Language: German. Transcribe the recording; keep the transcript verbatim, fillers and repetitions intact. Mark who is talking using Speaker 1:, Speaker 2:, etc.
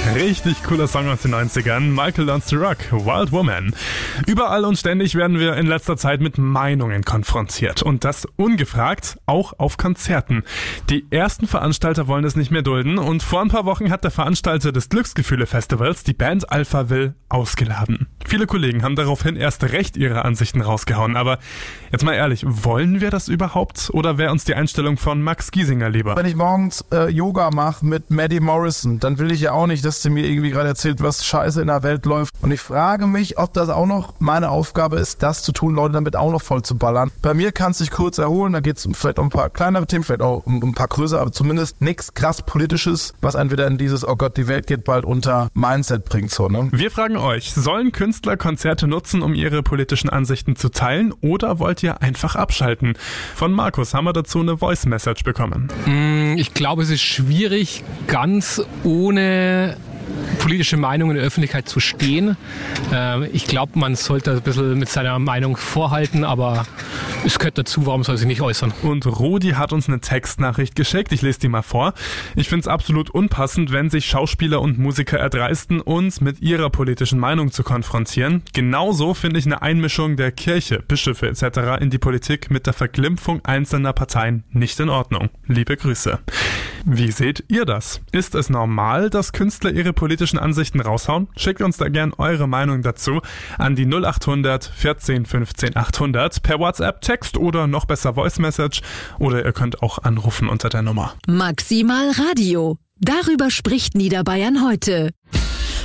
Speaker 1: Richtig cooler Song aus den neunzigern. Michael Learns to Rock, Wild Woman. Überall und ständig werden wir in letzter Zeit mit Meinungen konfrontiert. Und das ungefragt, auch auf Konzerten. Die ersten Veranstalter wollen es nicht mehr dulden. Und vor ein paar Wochen hat der Veranstalter des Glücksgefühle-Festivals die Band Alphaville ausgeladen. Viele Kollegen haben daraufhin erst recht ihre Ansichten rausgehauen. Aber jetzt mal ehrlich, wollen wir das überhaupt? Oder wäre uns die Einstellung von Max Giesinger lieber?
Speaker 2: Wenn ich morgens äh, Yoga mache mit Maddie Morrison, dann will ich ja auch nicht, dass sie mir irgendwie gerade erzählt, was scheiße in der Welt läuft. Und ich frage mich, ob das auch noch meine Aufgabe ist, das zu tun, Leute damit auch noch voll zu ballern. Bei mir kann es sich kurz erholen, da geht es vielleicht um ein paar kleinere Themen, vielleicht auch um, um ein paar größere, aber zumindest nichts krass Politisches, was einen wieder in dieses, oh Gott, die Welt geht bald unter Mindset bringt. So, ne?
Speaker 1: Wir fragen euch, sollen Künstler Konzerte nutzen, um ihre politischen Ansichten zu teilen, oder wollt ihr einfach abschalten? Von Markus haben wir dazu eine Voice-Message bekommen.
Speaker 3: Ich glaube, es ist schwierig, ganz ohne politische Meinung in der Öffentlichkeit zu stehen. Ich glaube, man sollte ein bisschen mit seiner Meinung vorhalten, aber es gehört dazu, warum soll sich nicht äußern.
Speaker 1: Und Rudi hat uns eine Textnachricht geschickt, ich lese die mal vor. Ich finde es absolut unpassend, wenn sich Schauspieler und Musiker erdreisten, uns mit ihrer politischen Meinung zu konfrontieren. Genauso finde ich eine Einmischung der Kirche, Bischöfe et cetera in die Politik mit der Verglimpfung einzelner Parteien nicht in Ordnung. Liebe Grüße. Wie seht ihr das? Ist es normal, dass Künstler ihre politischen Ansichten raushauen? Schickt uns da gern eure Meinung dazu an die null acht hundert vierzehn fünfzehn achthundert per WhatsApp, Text oder noch besser Voice Message, oder ihr könnt auch anrufen unter der Nummer.
Speaker 4: Maximal Radio. Darüber spricht Niederbayern heute.